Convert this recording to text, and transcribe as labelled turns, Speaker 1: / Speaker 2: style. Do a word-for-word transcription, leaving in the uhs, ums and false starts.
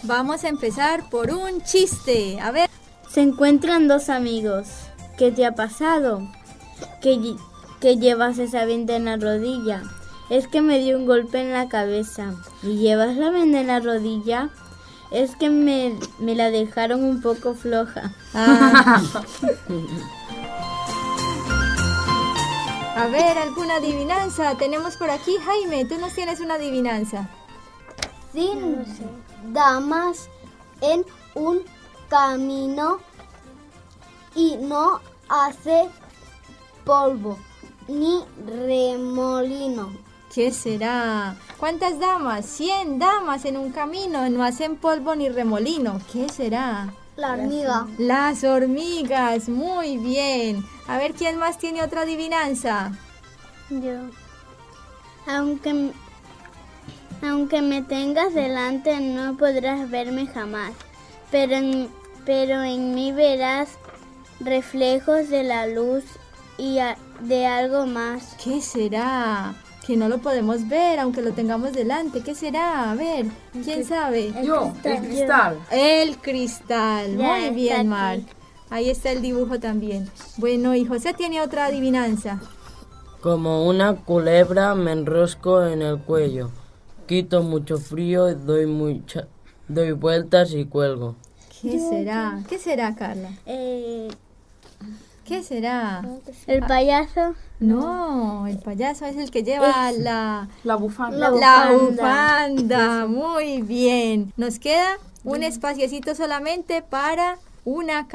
Speaker 1: Vamos a empezar por un chiste. A ver.
Speaker 2: Se encuentran dos amigos. ¿Qué te ha pasado? ¿Que, que llevas esa venda en la rodilla? Es que me dio un golpe en la cabeza. ¿Y llevas la venda en la rodilla? Es que me, me la dejaron un poco floja.
Speaker 1: Ah. A ver, ¿alguna adivinanza? Tenemos por aquí, Jaime, tú nos tienes una adivinanza.
Speaker 3: Sin damas en un camino y no hace polvo ni remolino.
Speaker 1: ¿Qué será? ¿Cuántas damas? Cien damas en un camino, no hacen polvo ni remolino. ¿Qué será?
Speaker 3: La hormiga.
Speaker 1: Las hormigas, muy bien. A ver, ¿quién más tiene otra adivinanza?
Speaker 2: Yo. Aunque, aunque me tengas delante, no podrás verme jamás. Pero en, pero en mí verás reflejos de la luz y a, de algo más.
Speaker 1: ¿Qué será? Que no lo podemos ver, aunque lo tengamos delante. ¿Qué será? A ver, ¿quién sabe?
Speaker 4: Yo, el cristal.
Speaker 1: El cristal.
Speaker 2: Ya
Speaker 1: Muy bien,
Speaker 2: está
Speaker 1: Mar.
Speaker 2: aquí.
Speaker 1: Ahí está el dibujo también. Bueno, y José tiene otra adivinanza.
Speaker 5: Como una culebra me enrosco en el cuello, quito mucho frío, doy mucha, doy vueltas y cuelgo.
Speaker 1: ¿Qué será? ¿Qué será, Carla?
Speaker 2: Eh,
Speaker 1: ¿Qué será?
Speaker 2: el payaso.
Speaker 1: No, el payaso es el que lleva la,
Speaker 4: La bufanda.
Speaker 1: la,
Speaker 2: La
Speaker 1: bufanda. Muy bien. Nos queda un espaciecito solamente para una